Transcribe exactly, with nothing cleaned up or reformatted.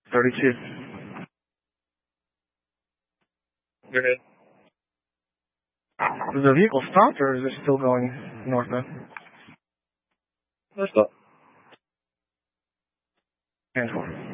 thirty-two. Go ahead. Is the vehicle stopped or is it still going northbound? No, stop. And four.